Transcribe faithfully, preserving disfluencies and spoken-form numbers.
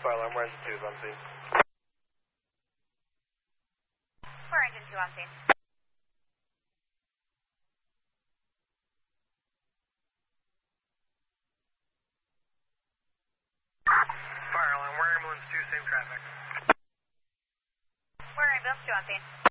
Fire alarm, where engine two is on scene? Where engine two on scene? Fire alarm, where ambulance two, same traffic? Where ambulance two on scene?